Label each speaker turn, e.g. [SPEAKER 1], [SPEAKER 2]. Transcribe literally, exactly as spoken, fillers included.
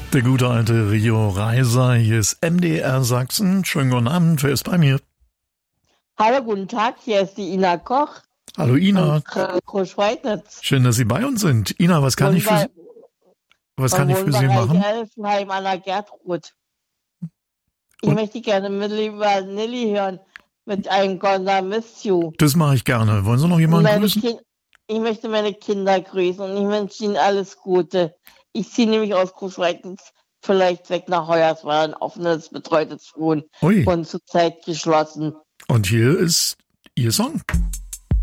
[SPEAKER 1] Der gute alte Rio Reiser, hier ist M D R Sachsen. Schönen guten Abend, wer ist bei mir?
[SPEAKER 2] Hallo, guten Tag, hier ist die Ina Koch.
[SPEAKER 1] Hallo Ina.
[SPEAKER 2] Groß-Schweidnitz.
[SPEAKER 1] Schön, dass Sie bei uns sind. Ina, was kann ich für Sie, was kann ich für Sie machen?
[SPEAKER 2] Elfenheim an der Gertrud. Ich
[SPEAKER 1] Und?
[SPEAKER 2] möchte gerne Milli Vanilli hören mit einem Gonna Miss You.
[SPEAKER 1] Das mache ich gerne. Wollen Sie noch jemanden
[SPEAKER 2] Meine
[SPEAKER 1] grüßen?
[SPEAKER 2] Kind, ich möchte meine Kinder grüßen und ich wünsche ihnen alles Gute. Ich ziehe nämlich aus Groß-Schweidnitz vielleicht weg nach Hoyerswerda, ein offenes, betreutes Wohnen
[SPEAKER 1] Ui.
[SPEAKER 2] und zurzeit geschlossen.
[SPEAKER 1] Und hier ist Ihr Song.